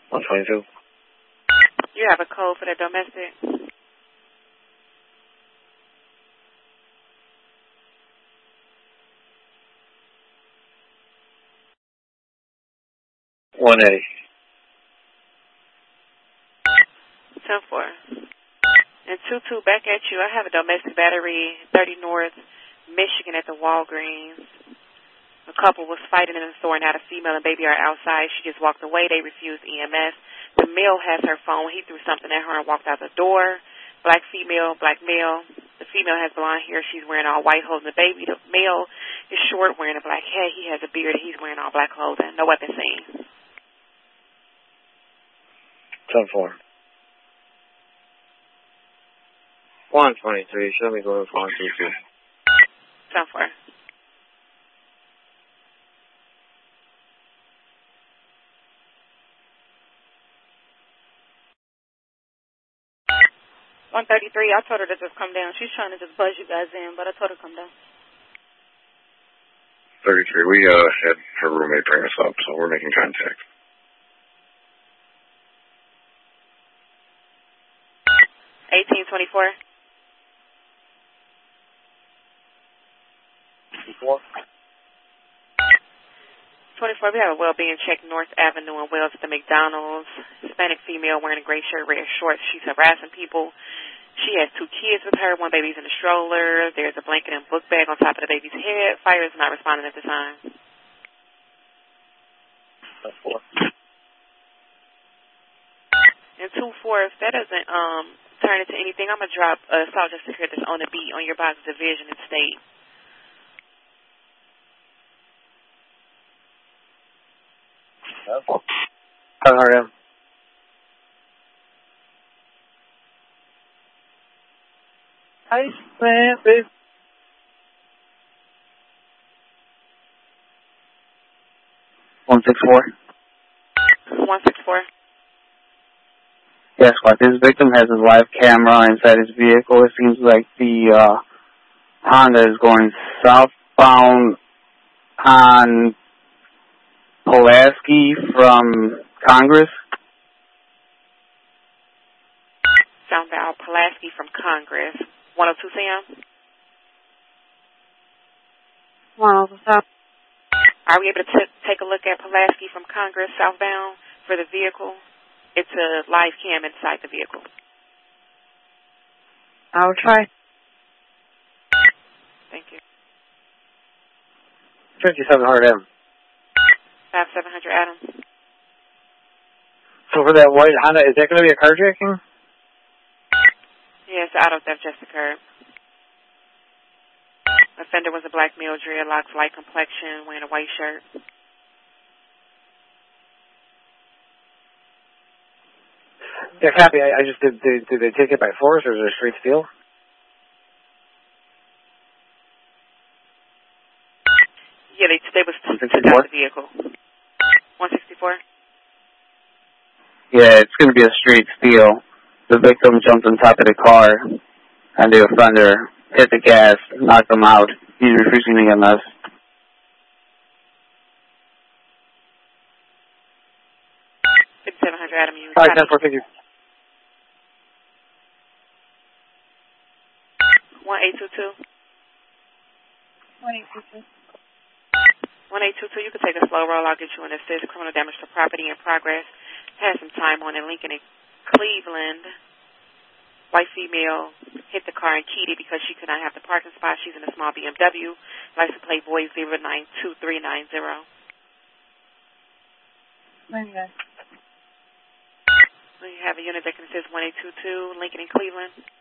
122. You have a code for the domestic? One A. 10-4. And 2-2, back at you. I have a domestic battery, 30 North, Michigan at the Walgreens. A couple was fighting in the store, and now the female and baby are outside. She just walked away. They refused EMS. The male has her phone. He threw something at her and walked out the door. Black female, black male. The female has blonde hair. She's wearing all white holding the baby. The male is short, wearing a black hat. He has a beard. He's wearing all black clothing. No weapon seen. 10-4. 123. Show me going with 122. 10-4. 133, I told her to just come down. She's trying to just buzz you guys in, but I told her to come down. 33, we had her roommate bring us up, so we're making contact. $18.24. 4. 24, we have a well-being check North Avenue in Wells at the McDonald's. Hispanic female wearing a gray shirt, red shorts. She's harassing people. She has 2 kids with her. One baby's in a stroller. There's a blanket and book bag on top of the baby's head. Fire is not responding at this time. 4. And 2-4, if that doesn't turn into anything, I'm going to drop a Sergeant Secret that's on the beat on your box division and state. How are you? Hi, baby. 164. 164. Yes, what? This victim has his live camera inside his vehicle. It seems like the Honda is going southbound on Pulaski from Congress. Southbound Pulaski from Congress. 102 Sam? 102 Sam. Are we able to take a look at Pulaski from Congress southbound for the vehicle? It's a live cam inside the vehicle. I'll try. Thank you. 5700 M. 5700 Adams. So for that white Honda, is that going to be a carjacking? Yes, auto theft just occurred. Offender was a black male, dreadlocks, light complexion, wearing a white shirt. Yeah, copy. I just did they take it by force or is it a straight steal? Yeah, they was took out the vehicle. 164. Yeah, it's going to be a straight steal. The victim jumped on top of the car, and the offender hit the gas, knocked him out. He's refusing EMS. Adam, you. All right, 10-4, 1822. 1822. 1822, you can take a slow roll. I'll get you an assist. Criminal damage to property in progress. Had some time on in Lincoln and Cleveland. White female hit the car and keyed it because she could not have the parking spot. She's in a small BMW. License plate boy 092390. Okay. We have a unit that can assist 1822, Lincoln and Cleveland.